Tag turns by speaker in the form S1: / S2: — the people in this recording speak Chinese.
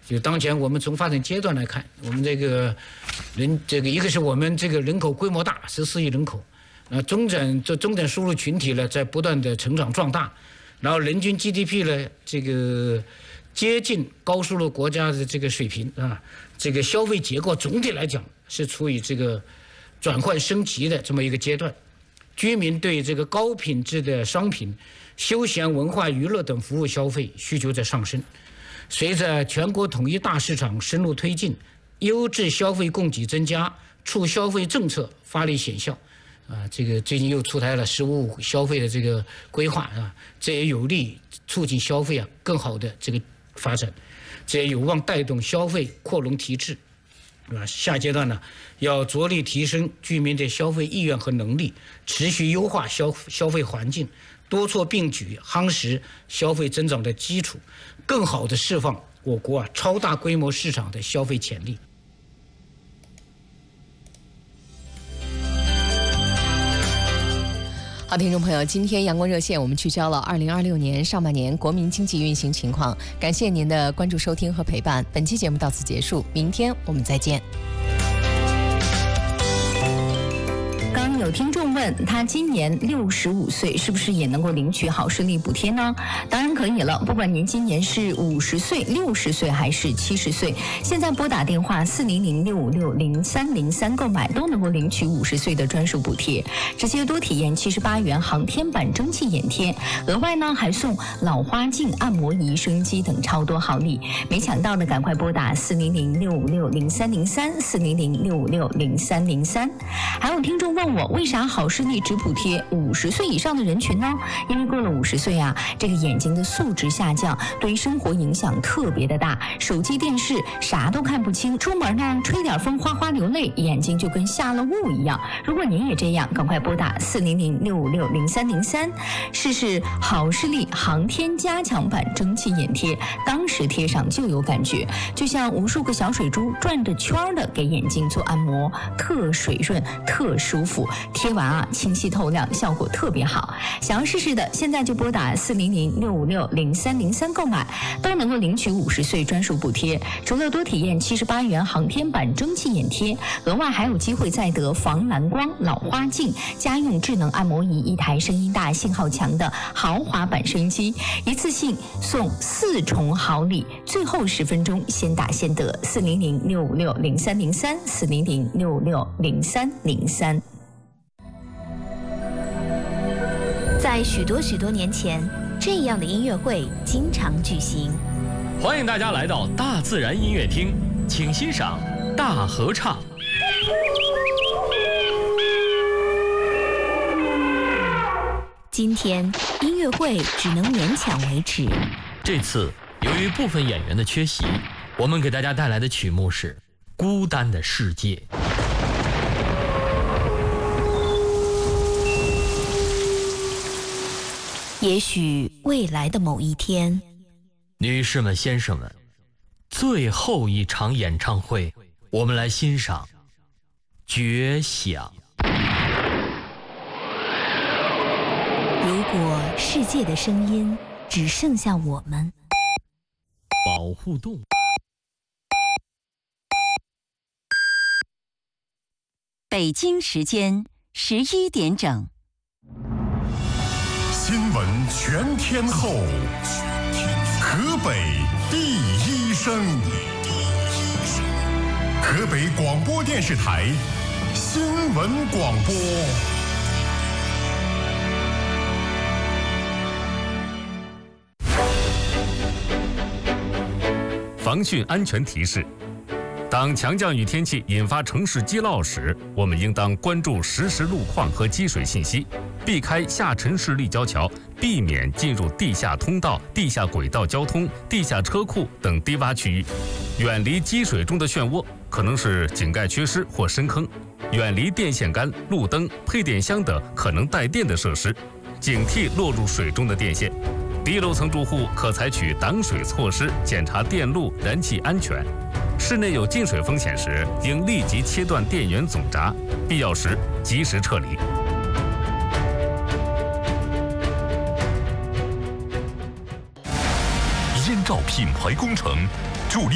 S1: 就当前我们从发展阶段来看，我们这个一个是我们这个人口规模大，14亿人口，中等收入群体呢在不断的成长壮大，然后人均 GDP 呢这个接近高收入国家的这个水平啊，这个消费结构总体来讲是处于这个转换升级的这么一个阶段，居民对这个高品质的商品、休闲文化娱乐等服务消费需求在上升。随着全国统一大市场深入推进，优质消费供给增加，促消费政策发力显效。这个最近又出台了15消费的这个规划啊，这也有利促进消费更好的这个发展，这也有望带动消费扩容提质。下阶段呢，要着力提升居民的消费意愿和能力，持续优化消费环境，多措并举，夯实消费增长的基础，更好地释放我国超大规模市场的消费潜力。
S2: 好，听众朋友，今天阳光热线我们聚焦了2026年上半年国民经济运行情况，感谢您的关注、收听和陪伴。本期节目到此结束，明天我们再见。
S3: 刚有听众问他今年65岁是不是也能够领取好视力补贴呢？当然可以了，不管您今年是50岁、60岁还是70岁，现在拨打电话400-656-0303购买都能够领取50岁的专属补贴，直接多体验78元航天版蒸汽眼贴，额外呢还送老花镜、按摩仪、收音机等超多好礼。没抢到的赶快拨打400-656-0303 400-656-0303。还有听众问我，为啥好视力只补贴50岁以上的人群呢？因为过了50岁啊，这个眼睛的素质下降，对于生活影响特别的大，手机电视啥都看不清，出门呢吹点风哗哗流泪，眼睛就跟下了雾一样。如果您也这样，赶快拨打400-656-0303试试好视力航天加强版蒸汽眼贴，当时贴上就有感觉，就像无数个小水珠转着圈的给眼睛做按摩，特水润特舒服，贴完啊清晰透亮，效果特别好。想要试试的，现在就拨打400-656-0303购买，都能够领取50岁专属补贴。除了多体验78元航天版蒸汽眼贴，额外还有机会再得防蓝光、老花镜、家用智能按摩仪1台，声音大、信号强的豪华版收音机，一次性送4重好礼。最后10分钟先打先得，400-656-0303 400-656-0303。
S4: 在许多年前，这样的音乐会经常举行。
S5: 欢迎大家来到大自然音乐厅，请欣赏大合唱。
S4: 今天音乐会只能勉强维持。
S5: 这次由于部分演员的缺席，我们给大家带来的曲目是《孤单的世界》。
S4: 也许未来的某一天，
S5: 女士们、先生们，最后一场演唱会，我们来欣赏《绝响》。
S4: 如果世界的声音只剩下我们，
S5: 保护动物。
S6: 北京时间11点整。
S7: 新闻全天候，河北第一声，河北广播电视台新闻广播。
S8: 防汛安全提示：当强降雨天气引发城市积涝时，我们应当关注实时路况和积水信息，避开下沉式立交桥，避免进入地下通道、地下轨道交通、地下车库等低洼区域，远离积水中的漩涡，可能是井盖缺失或深坑，远离电线杆、路灯、配电箱等可能带电的设施，警惕落入水中的电线。低楼层住户可采取挡水措施，检查电路、燃气安全。室内有进水风险时，应立即切断电源总闸，必要时及时撤离。
S7: 燕赵品牌工程助力